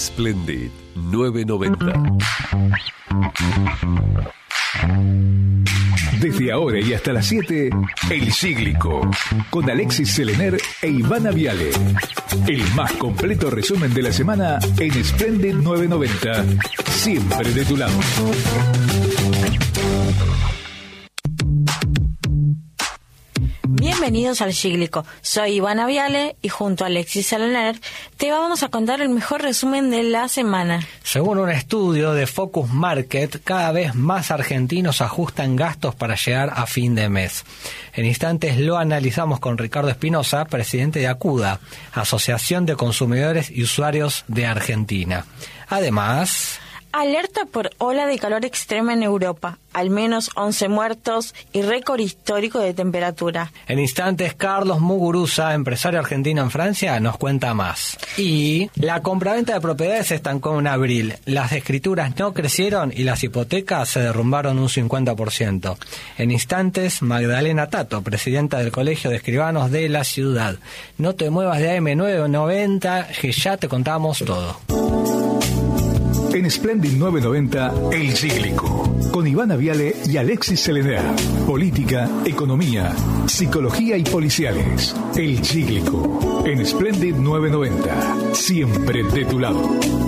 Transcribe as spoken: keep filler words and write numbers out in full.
Splendid novecientos noventa. Desde ahora y hasta las siete, El Cíclico, con Alexis Selener e Ivana Viale. El más completo resumen de la semana en Splendid novecientos noventa. Siempre de tu lado. Bienvenidos al Cíclico. Soy Ivana Viale y junto a Alexis Selener te vamos a contar el mejor resumen de la semana. Según un estudio de Focus Market, cada vez más argentinos ajustan gastos para llegar a fin de mes. En instantes lo analizamos con Ricardo Espinosa, presidente de ACUDA, Asociación de Consumidores y Usuarios de Argentina. Además... Alerta por ola de calor extrema en Europa. Al menos once muertos y récord histórico de temperatura. En instantes, Carlos Muguruza, empresario argentino en Francia, nos cuenta más. Y la compraventa de propiedades se estancó en abril. Las escrituras no crecieron y las hipotecas se derrumbaron un cincuenta por ciento. En instantes, Magdalena Tato, presidenta del Colegio de Escribanos de la ciudad. No te muevas de A M novecientos noventa, que ya te contamos todo. En Splendid novecientos noventa, El Cíclico, con Ivana Viale y Alexis Selener. Política, economía, psicología y policiales. El Cíclico, en Splendid novecientos noventa. Siempre de tu lado.